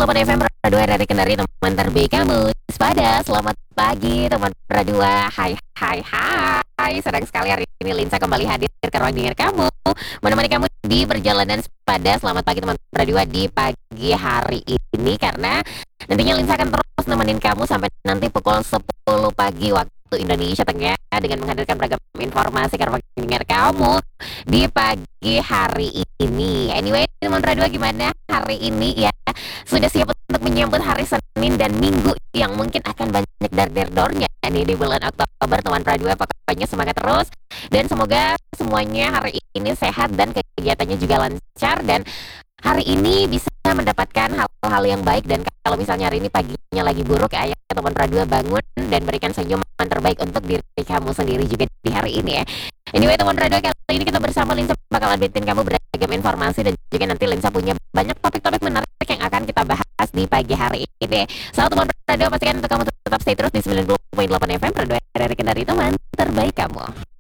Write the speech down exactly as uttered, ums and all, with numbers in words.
delapan F M Radio dari Kendari, teman terbaik kamu. Pada selamat pagi teman Radio. Hai hai hai. Senang sekali hari ini Linsa kembali hadir ke ruang dengar kamu, menemani kamu di perjalanan pada selamat pagi teman Radio di pagi hari ini, karena nantinya Linsa akan terus nemenin kamu sampai nanti pukul sepuluh pagi waktu Indonesia Tengah dengan menghadirkan beragam informasi ke ruang dengar kamu di pagi hari ini. Anyway, teman Radio gimana hari ini ya? Sudah siap untuk menyambut hari Senin dan Minggu yang mungkin akan banyak dar-dar-dornya nih di bulan Oktober, teman Radio. Pokoknya semangat terus dan semoga semuanya hari ini sehat dan kegiatannya juga lancar, dan hari ini bisa mendapatkan hal-hal yang baik. Dan kalau misalnya hari ini paginya lagi buruk, ayo teman Radio bangun dan berikan senyuman terbaik untuk diri kamu sendiri juga di hari ini ya. Anyway, teman Radio, kali ini kita bersama Linsa bakal updatein kamu beragam informasi, dan juga nanti Linsa punya banyak topik-topik menarik yang akan kita bahas di pagi hari ini. So, teman Radio, pastikan untuk kamu tetap stay terus di sembilan puluh koma delapan F M Radio dari Kendari, teman terbaik kamu.